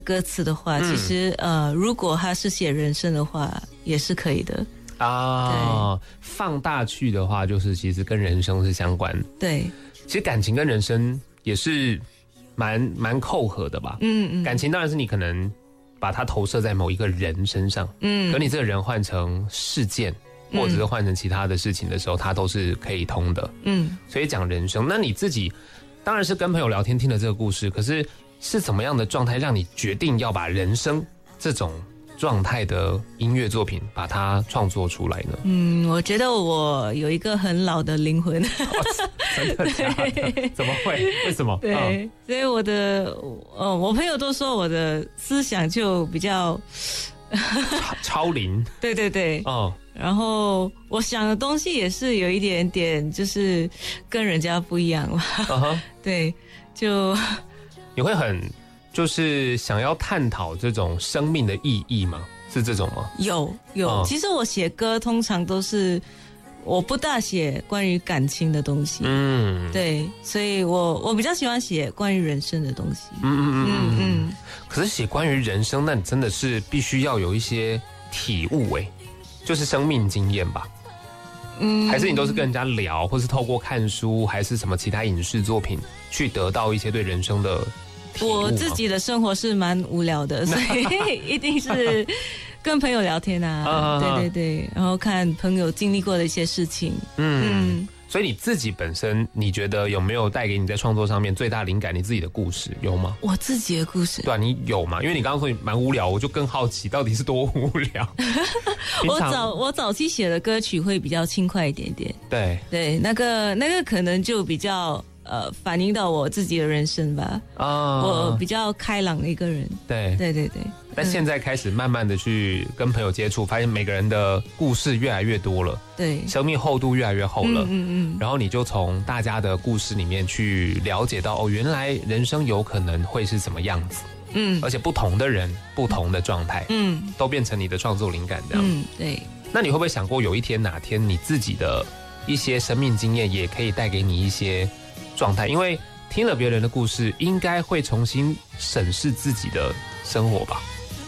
歌词的话，其实如果他是写人生的话，也是可以的啊。放大去的话，就是其实跟人生是相关。 对， 其实感情跟人生也是蛮扣合的吧。感情当然是你可能把它投射在某一个人身上，可你这个人换成事件，或者是换成其他的事情的时候，它都是可以通的。所以讲人生，那你自己当然是跟朋友聊天听了这个故事，可是怎么样的状态让你决定要把人生这种状态的音乐作品把它创作出来呢？ 我觉得我有一个很老的灵魂。 真的假的？怎么会？为什么？ 对，所以我朋友都说我的思想就比较超龄。对对对，然后我想的东西也是有一点点，就是跟人家不一样吧。对，就你会很就是想要探讨这种生命的意义吗？是这种吗？有， 其实我写歌通常都是我不大写关于感情的东西。对，所以我比较喜欢写关于人生的东西。 可是写关于人生，那你真的是必须要有一些体悟就是生命经验吧？还是你都是跟人家聊，或是透过看书，还是什么其他影视作品去得到一些对人生的体悟？ 我自己的生活是蛮无聊的，所以一定是跟朋友聊天啊。对对对，然后看朋友经历过的一些事情。 所以你自己本身，你觉得有没有带给你在创作上面最大灵感？你自己的故事有吗？ 我自己的故事， 对啊，你有吗？因为你刚刚说你蛮无聊，我就更好奇到底是多无聊。 我早期写的歌曲会比较轻快一点点。对，那个可能就比较反映到我自己的人生吧。我比较开朗的一个人。对。 但现在开始慢慢的去跟朋友接触，发现每个人的故事越来越多了，对，生命厚度越来越厚了。然后你就从大家的故事里面去了解到，原来人生有可能会是什么样子。而且不同的人，不同的状态，都变成你的创作灵感这样。 对。 那你会不会想过，有一天哪天你自己的一些生命经验也可以带给你一些状态？因为听了别人的故事，应该会重新审视自己的生活吧？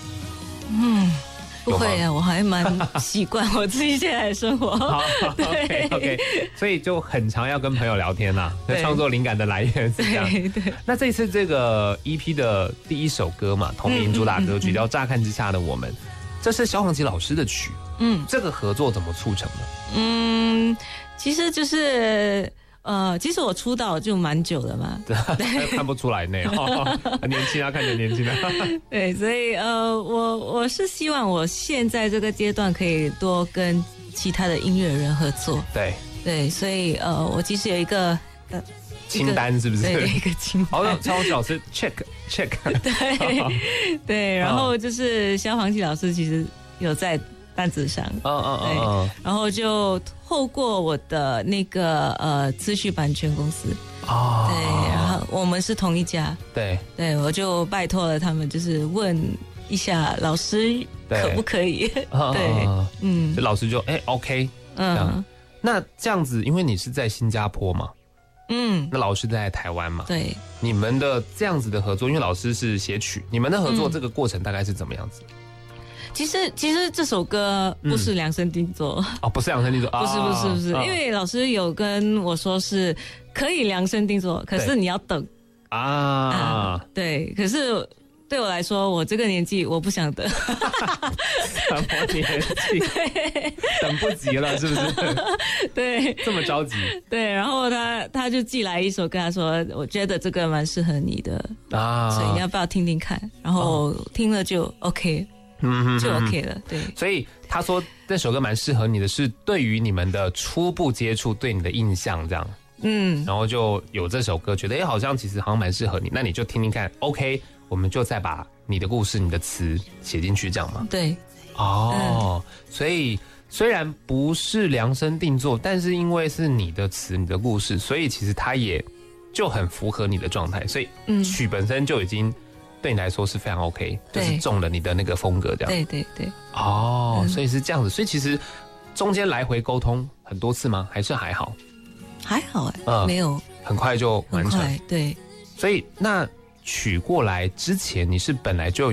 不会啊，我还蛮习惯我自己现在的生活。 好 ，OK， 所以就很常要跟朋友聊天啦。那创作灵感的来源是这样。对。那这一次这个 EP 的第一首歌嘛，同名主打歌曲叫《乍看之下的我们》，这是萧煌奇老师的曲。这个合作怎么促成的？ 其实就是其实我出道就蛮久了嘛。 对，看不出来呢。很年轻啊，看起来年轻啊。 对，所以我是希望我现在这个阶段可以多跟其他的音乐人合作。对，所以我其实有一个清单，是不是？ 对，一个清单。 萧煌奇老师 check。 对，然后就是萧煌奇老师其实有在单子上。对，然后就透过我的那个资讯版权公司。对，然后我们是同一家。对，我就拜托了他们，就是问一下老师可不可以。对， 老师就OK。那这样子，因为你是在新加坡嘛。那老师在台湾嘛？对，你们的这样子的合作，因为老师是写曲，你们的合作这个过程大概是怎么样子？ 其实这首歌不是量身定做。 不是量身定做。 不是，因为老师有跟我说是可以量身定做，可是你要等对，可是对我来说，我这个年纪我不想等。 什么年纪？等不及了，是不是？ 对， 这么着急。 对，然后他就寄来一首歌，他说我觉得这个蛮适合你的所以你要不要听听看？然后听了就 OK。就 OK 了。对， 所以他说这首歌蛮适合你的，是对于你们的初步接触对你的印象这样。然后就有这首歌，觉得好像其实好像蛮适合你，那你就听听看 OK， 我们就再把你的故事你的词写进去这样吗？ 对。 所以虽然不是量身定做，但是因为是你的词你的故事，所以其实它也就很符合你的状态，所以曲本身就已经对你来说是非常 OK， 就是中了你的那个风格这样。 对。 所以是这样子，所以其实中间来回沟通很多次吗？还是还好？ 还好没有， 很快就完成。 对。 所以那取过来之前，你是本来就